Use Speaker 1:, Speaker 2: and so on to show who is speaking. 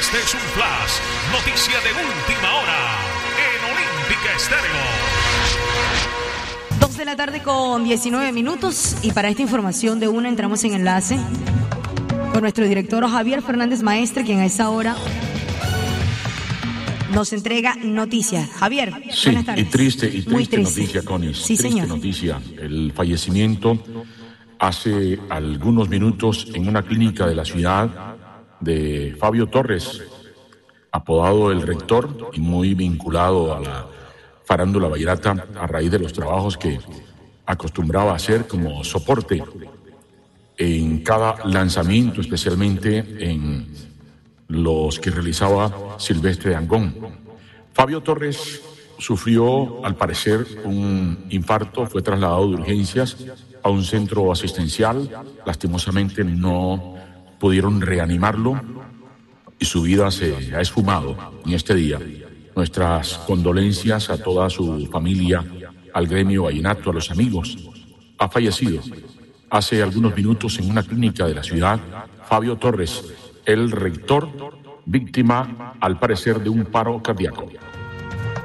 Speaker 1: Este es un flash, noticia de última hora en Olímpica Estéreo.
Speaker 2: 2 de la tarde con 19 minutos y para esta información de una entramos en enlace con nuestro director Javier Fernández Maestre, quien a esa hora nos entrega noticias. Javier,
Speaker 3: sí,
Speaker 2: buenas tardes.
Speaker 3: Y triste
Speaker 2: Muy triste
Speaker 3: noticia, Connie.
Speaker 2: Sí,
Speaker 3: triste
Speaker 2: señor.
Speaker 3: noticia. El fallecimiento hace algunos minutos en una clínica de la ciudad de Fabio Torres, apodado el Rector y muy vinculado a la farándula vallenata a raíz de los trabajos que acostumbraba a hacer como soporte en cada lanzamiento, especialmente en los que realizaba Silvestre Dangond. Fabio Torres sufrió, al parecer, un infarto, fue trasladado de urgencias a un centro asistencial. Lastimosamente no pudieron reanimarlo y su vida se ha esfumado en este día. Nuestras condolencias a toda su familia, al gremio vallenato, a los amigos. Ha fallecido hace algunos minutos en una clínica de la ciudad Fabio Torres, el Rector, víctima, al parecer, de un paro cardíaco.